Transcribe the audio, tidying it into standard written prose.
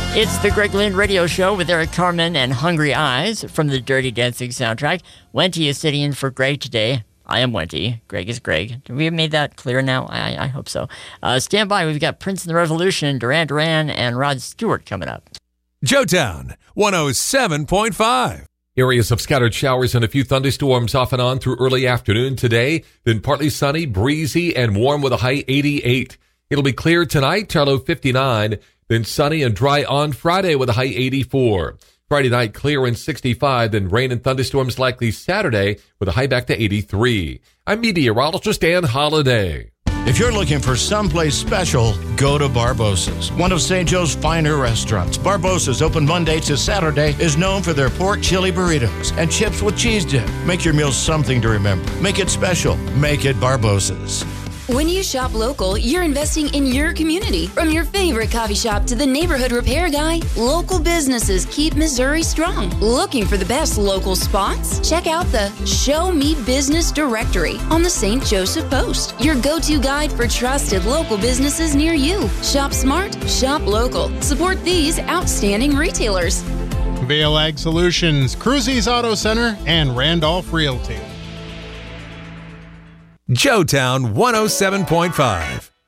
It's the Greg Lynn Radio Show with Eric Carmen and Hungry Eyes from the Dirty Dancing soundtrack. Wenty is sitting in for Greg today. I am Wenty. Greg is Greg. Have we made that clear now? I hope so. Stand by. We've got Prince and the Revolution, Duran Duran, and Rod Stewart coming up. Joetown 107.5. Areas of scattered showers and a few thunderstorms off and on through early afternoon today. Then partly sunny, breezy, and warm with a high 88. It'll be clear tonight, low 59. Then sunny and dry on Friday with a high 84. Friday night, clear and 65. Then rain and thunderstorms likely Saturday with a high back to 83. I'm meteorologist Dan Holliday. If you're looking for someplace special, go to Barbossa's, one of St. Joe's finer restaurants. Barbossa's, open Monday to Saturday, is known for their pork chili burritos and chips with cheese dip. Make your meals something to remember. Make it special. Make it Barbossa's. When you shop local, you're investing in your community. From your favorite coffee shop to the neighborhood repair guy, local businesses keep Missouri strong. Looking for the best local spots? Check out the Show Me Business directory on the St. Joseph Post, your go-to guide for trusted local businesses near you. Shop smart, shop local. Support these outstanding retailers. Vail Ag Solutions, Cruzy's Auto Center, and Randolph Realty. Joetown 107.5.